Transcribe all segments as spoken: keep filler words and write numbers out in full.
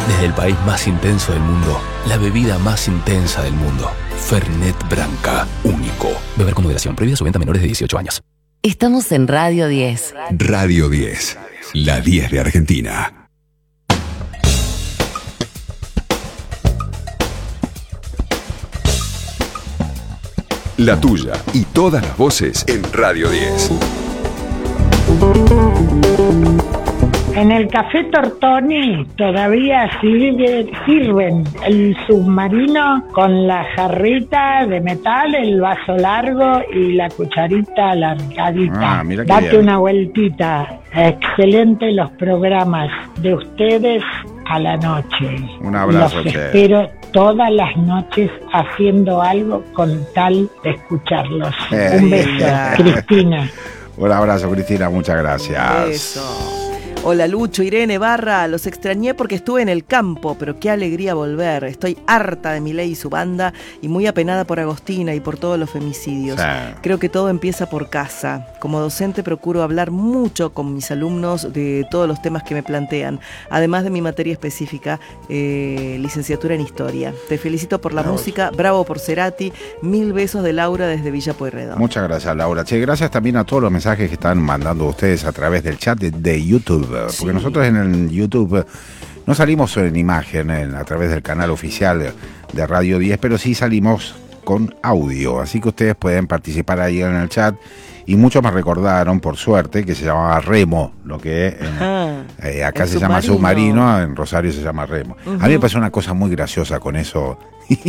Desde el país más intenso del mundo, la bebida más intensa del mundo. Fernet Branca, único. Beber con moderación. Prohibida su venta a menores de dieciocho años. Estamos en Radio diez. Radio diez, la diez de Argentina. La tuya y todas las voces en Radio diez. En el Café Tortoni todavía sirve, sirven el submarino con la jarrita de metal, el vaso largo y la cucharita alargadita. Ah, mira qué Date bien. una vueltita. Excelente los programas de ustedes a la noche. Un abrazo, Los che. espero todas las noches haciendo algo con tal de escucharlos. Eh. Un beso, Cristina. Un abrazo, Cristina, muchas gracias. Eso. Hola Lucho, Irene, Barra, los extrañé porque estuve en el campo, pero qué alegría volver. Estoy harta de Milei y su banda y muy apenada por Agostina y por todos los femicidios. Sí. Creo que todo empieza por casa. Como docente procuro hablar mucho con mis alumnos de todos los temas que me plantean, además de mi materia específica, eh, licenciatura en Historia. Te felicito por la Bravo. música, bravo por Cerati, mil besos de Laura desde Villa Pueyrredón. Muchas gracias, Laura. Che, gracias también a todos los mensajes que están mandando ustedes a través del chat de, de YouTube. Porque Sí. nosotros en el YouTube no salimos en imagen en, a través del canal oficial de, de Radio diez, pero sí salimos con audio. Así que ustedes pueden participar ahí en el chat. Y muchos me recordaron, por suerte, que se llamaba Remo, lo que en, Ajá. eh, acá El se llama submarino. submarino, en Rosario se llama Remo. Uh-huh. A mí me pasó una cosa muy graciosa con eso.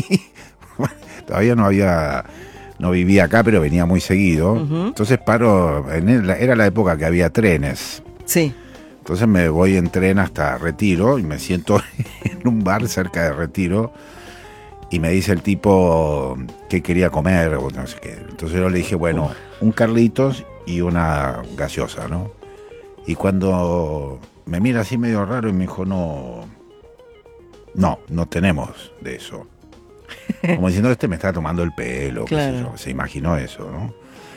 Todavía no había... No vivía acá, pero venía muy seguido. Ujú. Entonces paro, en el- era la época que había trenes. Sí. Entonces me voy en tren hasta Retiro y me siento en un bar cerca de Retiro y me dice el tipo qué quería comer o no sé qué. Entonces yo le dije, bueno, un Carlitos y una gaseosa, ¿no? Y cuando me mira así medio raro y me dijo, no, no, no tenemos de eso. Como diciendo, este me está tomando el pelo, qué sé Claro. yo, se imaginó eso, ¿no?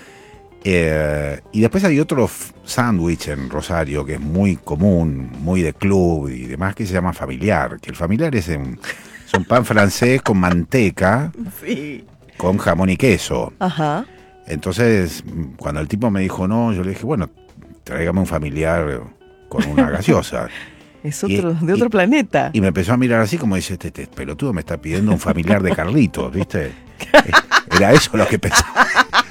Eh, y después hay otro f- sándwich en Rosario que es muy común, muy de club y demás, que se llama familiar. Que el familiar es un, es un pan francés con manteca, Sí. con jamón y queso. Ajá. Entonces, cuando el tipo me dijo no, yo le dije, bueno, tráigame un familiar con una gaseosa. Es Y- otro, de otro y- planeta. Y me empezó a mirar así como dice, este, este pelotudo me está pidiendo un familiar de Carlitos, ¿viste? Era eso lo que pensaba.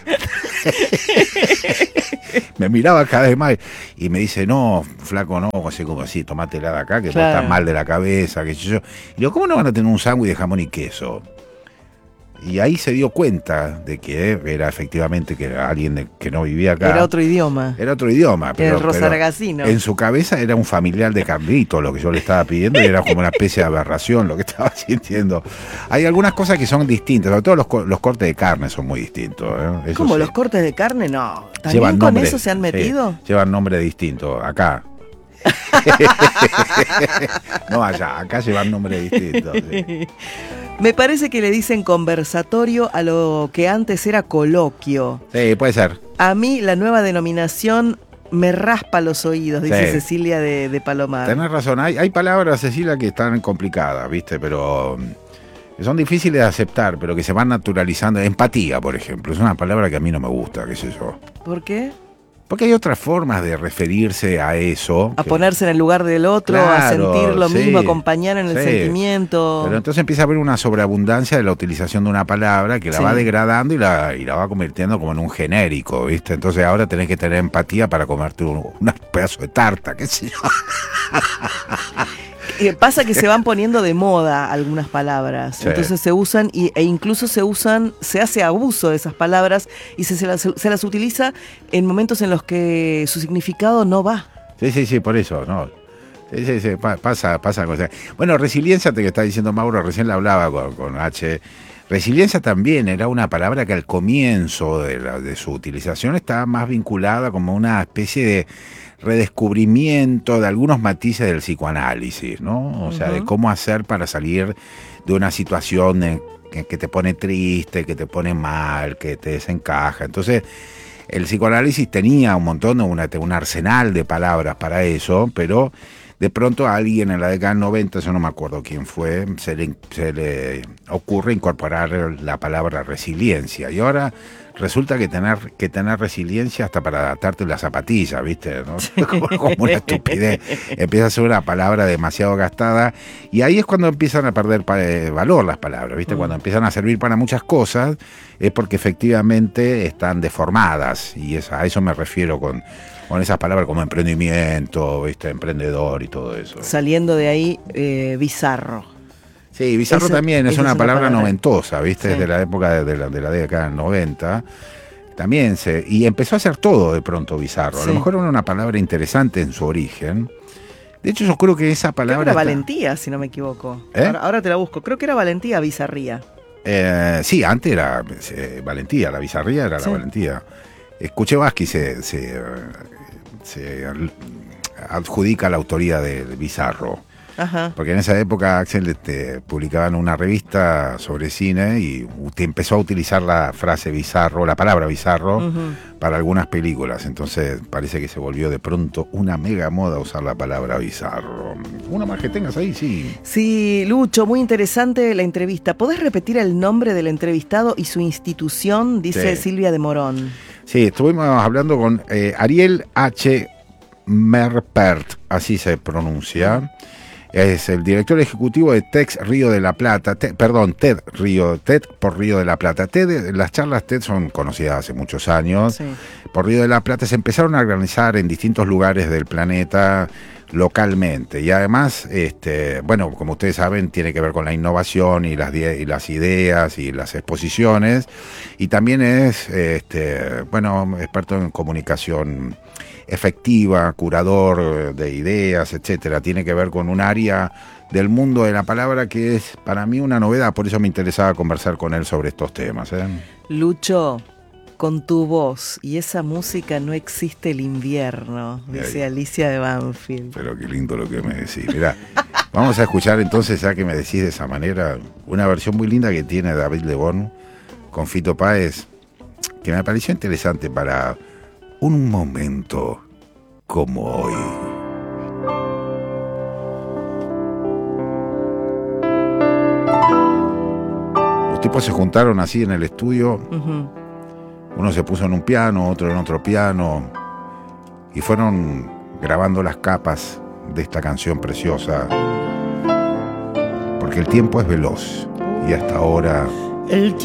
Me miraba cada vez más y me dice, no, flaco, no, así como así, tomátela de acá, que vos Claro. estás mal de la cabeza, que yo. Y digo, ¿cómo no van a tener un sándwich de jamón y queso? Y ahí se dio cuenta de que era efectivamente que era alguien de- que no vivía acá. Era otro idioma. Era otro idioma, pero, El rosaragacino. pero en su cabeza era un familiar de Carlito lo que yo le estaba pidiendo y era como una especie de aberración lo que estaba sintiendo. Hay algunas cosas que son distintas, sobre todo los, co- los cortes de carne son muy distintos. ¿eh? Eso ¿Cómo? sí. ¿Los cortes de carne? No. ¿También Llevan con nombre, eso se han sí, metido? llevan nombre distinto, acá. No allá, acá llevan nombre distinto. Sí. Me parece que le dicen conversatorio a lo que antes era coloquio. Sí, puede ser. A mí la nueva denominación me raspa los oídos, dice Sí. Cecilia de, de Palomar. Tenés razón, hay, hay palabras, Cecilia, que están complicadas, ¿viste? Pero mm, son difíciles de aceptar, pero que se van naturalizando. Empatía, por ejemplo, es una palabra que a mí no me gusta, qué sé yo. ¿Por qué? Porque hay otras formas de referirse a eso. A que- ponerse en el lugar del otro, a Claro, sentir lo sí, mismo, acompañar en el sí. sentimiento. Pero entonces empieza a haber una sobreabundancia de la utilización de una palabra que la Sí. va degradando y la, y la va convirtiendo como en un genérico, ¿viste? Entonces ahora tenés que tener empatía para comerte un, un pedazo de tarta, qué sé yo. Y pasa que se van poniendo de moda algunas palabras, Sí. entonces se usan y, e incluso se usan, se hace abuso de esas palabras y se, se, las, se las utiliza en momentos en los que su significado no va. Sí, sí, sí, por eso, ¿no? Sí, sí, sí, pa- pasa, pasa cosas. Bueno, resiliencia, te que está diciendo Mauro, recién la hablaba con, con H. Resiliencia también era una palabra que al comienzo de, la, de su utilización estaba más vinculada como una especie de redescubrimiento de algunos matices del psicoanálisis, ¿no? O sea, Ujú. de cómo hacer para salir de una situación en- que, que te pone triste, que te pone mal, que te desencaja. Entonces, el psicoanálisis tenía un montón, una, un arsenal de palabras para eso, pero de pronto a alguien en la década del noventa, yo no me acuerdo quién fue, se le, se le ocurre incorporar la palabra resiliencia. Y ahora resulta que tener, que tener resiliencia hasta para adaptarte las zapatillas, ¿viste? ¿No? Como, como una estupidez. Empieza a ser una palabra demasiado gastada y ahí es cuando empiezan a perder valor las palabras, ¿viste? Mm. Cuando empiezan a servir para muchas cosas es porque efectivamente están deformadas y es, a eso me refiero con... con esas palabras como emprendimiento, ¿viste? Emprendedor y todo eso. Saliendo de ahí, eh, bizarro. Sí, bizarro esa, también es una, es una palabra, palabra noventosa, ¿viste? Sí. Desde la época de, de, la, de la década del noventa. También se... Y empezó a hacer todo de pronto bizarro. Sí. A lo mejor era una palabra interesante en su origen. De hecho, yo creo que esa palabra... Creo que era está... valentía, si no me equivoco. ¿Eh? Ahora, ahora te la busco. Creo que era valentía, bizarría. Eh, sí, antes era eh, valentía. La bizarría era sí. la valentía. Escuché Vázquez se... se se adjudica la autoría de, de Bizarro. Ajá. Porque en esa época Axel este, publicaba en una revista sobre cine y usted empezó a utilizar la frase bizarro, la palabra bizarro, uh-huh. para algunas películas. Entonces parece que se volvió de pronto una mega moda usar la palabra bizarro. Una más que tengas ahí, sí. Sí, Lucho, muy interesante la entrevista. ¿Podés repetir el nombre del entrevistado y su institución? Dice sí. Silvia de Morón. Sí, estuvimos hablando con eh, Ariel H. Merpert, así se pronuncia. Es el director ejecutivo de TED Río de la Plata, te, perdón, TED Río, TED por Río de la Plata. TED, las charlas TED son conocidas hace muchos años. Sí. Por Río de la Plata se empezaron a organizar en distintos lugares del planeta localmente. Y además, este, bueno, como ustedes saben, tiene que ver con la innovación y las, y las ideas y las exposiciones. Y también es, este, bueno, experto en comunicación efectiva, curador de ideas, etcétera. Tiene que ver con un área del mundo de la palabra que es para mí una novedad, por eso me interesaba conversar con él sobre estos temas. ¿eh? Lucho, con tu voz y esa música no existe el invierno, dice Alicia de Banfield. Pero qué lindo lo que me decís. Mirá, vamos a escuchar entonces, ya que me decís de esa manera, una versión muy linda que tiene David Lebón con Fito Páez, que me pareció interesante para un momento como hoy. Los tipos se juntaron así en el estudio. Uh-huh. Uno se puso en un piano, otro en otro piano. Y fueron grabando las capas de esta canción preciosa. Porque el tiempo es veloz. Y hasta ahora... El